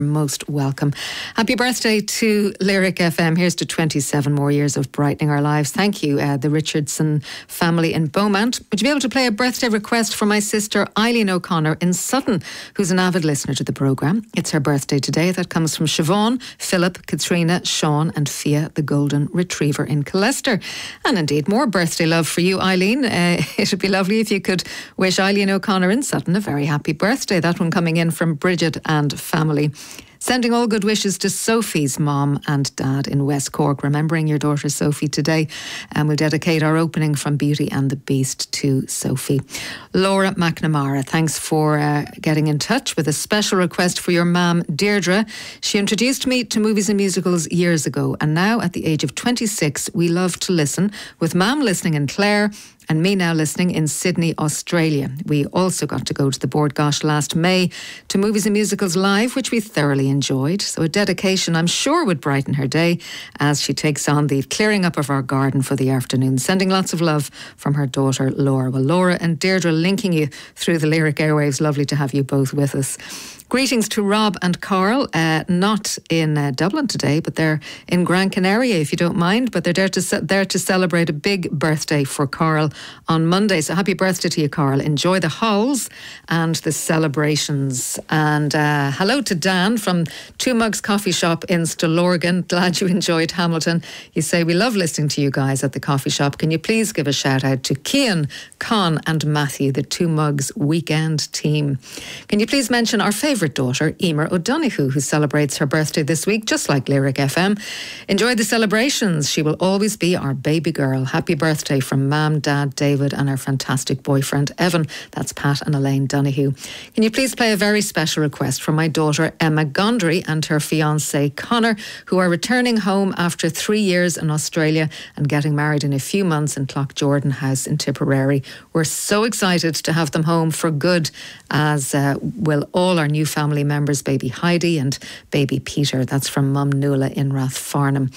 Most welcome. Happy birthday to Lyric FM. Here's to 27 more years of brightening our lives. Thank you, the Richardson family in Beaumont. Would you be able to play a birthday request for my sister Eileen O'Connor in Sutton, who's an avid listener to the programme? It's her birthday today. That comes from Siobhan, Philip, Katrina, Sean and Fia, the golden retriever in Colester. And indeed, more birthday love for you, Eileen. It would be lovely if you could wish Eileen O'Connor in Sutton a very happy birthday. That one coming in from Bridget and family. Sending all good wishes to Sophie's mom and dad in West Cork, remembering your daughter Sophie today. And we'll dedicate our opening from Beauty and the Beast to Sophie. Laura McNamara, thanks for getting in touch with a special request for your mum, Deirdre. She introduced me to movies and musicals years ago, and now at the age of 26, we love to listen, with mum listening in Clare and me now listening in Sydney, Australia. We also got to go to the Bord Gáis last May to Movies and Musicals Live, which we thoroughly enjoyed. So a dedication I'm sure would brighten her day as she takes on the clearing up of our garden for the afternoon. Sending lots of love from her daughter Laura. Well, Laura and Deirdre linking you through the Lyric airwaves. Lovely to have you both with us. Greetings to Rob and Carl, not in Dublin today, but they're in Gran Canaria, if you don't mind. But they're there to celebrate a big birthday for Carl on Monday. So happy birthday to you, Carl. Enjoy the howls and the celebrations. And hello to Dan from Two Mugs Coffee Shop in Stillorgan. Glad you enjoyed Hamilton. You say, we love listening to you guys at the coffee shop. Can you please give a shout out to Cian, Con and Matthew, the Two Mugs weekend team? Can you please mention our favourite daughter, Emer O'Donoghue, who celebrates her birthday this week, just like Lyric FM. Enjoy the celebrations. She will always be our baby girl. Happy birthday from Mam, Dad, David and our fantastic boyfriend, Evan. That's Pat and Elaine Donoghue. Can you please play a very special request for my daughter, Emma Gondry, and her fiancé, Connor, who are returning home after 3 years in Australia and getting married in a few months in Clough-Jordan House in Tipperary. We're so excited to have them home for good, as will all our new family members, baby Heidi and baby Peter. That's from Mum Nuala in Rathfarnham.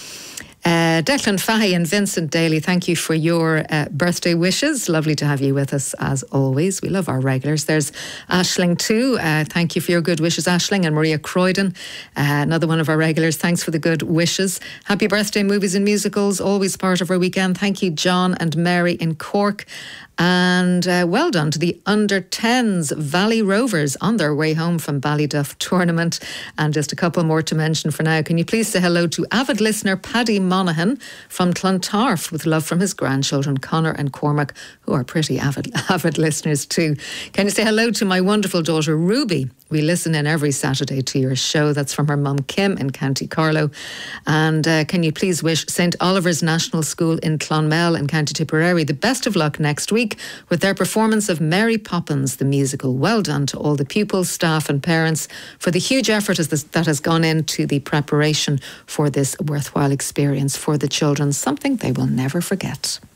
Declan Fahy and Vincent Daly, thank you for your birthday wishes. Lovely to have you with us as always. We love our regulars. There's Aisling too. Thank you for your good wishes, Aisling. And Maria Croydon, another one of our regulars. Thanks for the good wishes. Happy birthday, Movies and Musicals, always part of our weekend. Thank you, John and Mary in Cork. And well done to the under-10s Valley Rovers on their way home from Ballyduff tournament. And just a couple more to mention for now. Can you please say hello to avid listener Paddy Monaghan from Clontarf, with love from his grandchildren Connor and Cormac, who are pretty avid listeners too. Can you say hello to my wonderful daughter Ruby? We listen in every Saturday to your show. That's from her mum Kim in County Carlow. And can you please wish St Oliver's National School in Clonmel in County Tipperary the best of luck next week with their performance of Mary Poppins the musical. Well done to all the pupils, staff and parents for the huge effort that has gone into the preparation for this worthwhile experience for the children, something they will never forget.